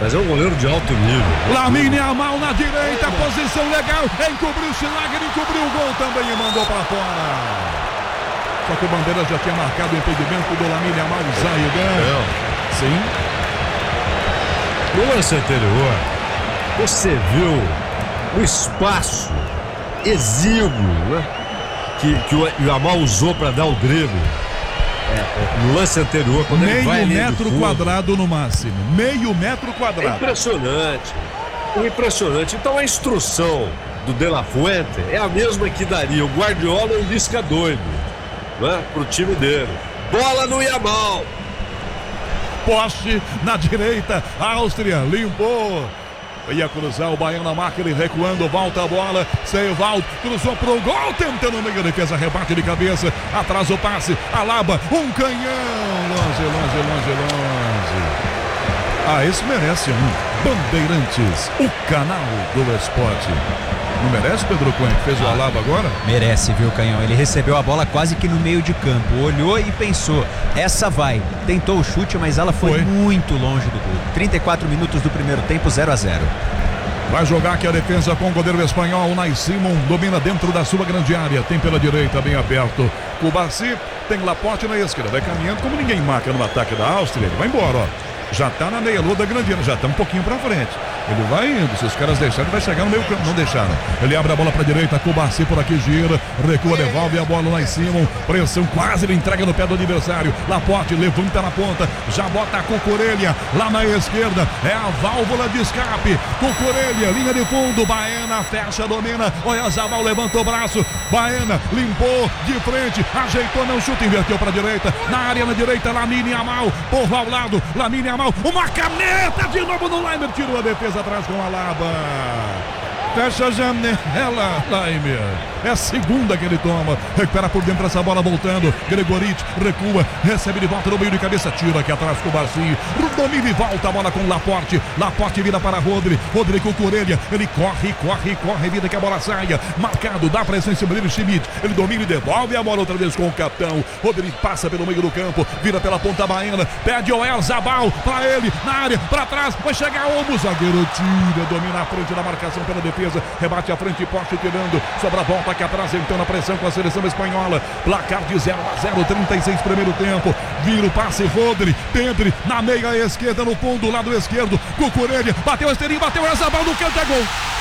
Mas é um goleiro de alto nível. Lamine Yamal na direita, posição legal, encobriu o Schlager, encobriu o gol também e mandou pra fora. Só que o Bandeira já tinha marcado o impedimento do Lamine Yamal, Zaidan. Sim. No lance anterior, você viu o espaço exíguo, né, que o Yamal usou para dar o drible. No lance anterior, quando ele vai meio metro quadrado no máximo. Meio metro quadrado. É impressionante. Impressionante. Então a instrução do De La Fuente é a mesma que daria o Guardiola e o Lisca doido, né, pro time dele. Bola no Yamal. Poste na direita, Áustria limpou. Ia cruzar o Baiano na marca, ele recuando, volta a bola, Seivaldo, cruzou pro gol, tentando meio, defesa, rebate de cabeça, atrás o passe, Alaba, um canhão, longe. Ah, esse merece Bandeirantes, o canal do esporte. Não merece, Pedro Cunha, que fez o Alaba agora? Merece, viu, Canhão? Ele recebeu a bola quase que no meio de campo, olhou e pensou, essa vai. Tentou o chute, mas ela foi muito longe do gol. 34 minutos do primeiro tempo, 0-0. Vai jogar aqui a defesa com o goleiro espanhol, Unai Simon, domina dentro da sua grande área, tem pela direita bem aberto. Cubarsi, tem Laporte na esquerda, vai caminhando como ninguém marca no ataque da Áustria, ele vai embora, ó. Já tá na meia-lua da grande área, já tá um pouquinho pra frente. Ele vai indo, se os caras deixarem, ele vai chegar no meio campo. Não deixaram. Ele abre a bola pra direita, Cubarsi por aqui gira, recua, devolve a bola lá em cima. Pressão quase, ele entrega no pé do adversário. Laporte levanta na ponta, já bota a Cucurella lá na esquerda. É a válvula de escape. Cucurella, linha de fundo. Baena fecha, domina. Oyarzabal levantou o braço. Baena limpou de frente, ajeitou, não chuta, inverteu pra direita. Na área na direita, Lamine Yamal. Porra ao lado, Lamine Yamal. Uma caneta de novo no Laimer, tirou a defesa atrás com a Alaba. Fecha a janela, Laimer. É a segunda que ele toma. Recupera por dentro essa bola voltando. Gregoric recua, recebe de volta no meio de cabeça. Tira aqui atrás com o Barcinho. Domina e volta a bola com o Laporte. Laporte vira para Rodri. Rodri com o Cucurella. Ele corre, evita que a bola saia. Marcado, dá pressão em cima dele, Schmidt. Ele domina e devolve a bola outra vez com o capitão. Rodri passa pelo meio do campo, vira pela ponta baiana. Pede o Oyarzabal para ele, na área, para trás. Vai chegar Olmo. Zagueiro tira, domina a frente da marcação pela defesa. Rebate à frente, Poste tirando. Sobra a volta aqui atrás, então na pressão com a seleção espanhola. Placar de 0-0, 36 primeiro tempo. Vira o passe, Rodri, Pedri na meia esquerda, no fundo, lado esquerdo. Cucurella, bateu a esteirinha, bateu o Oyarzabal no canto, é gol.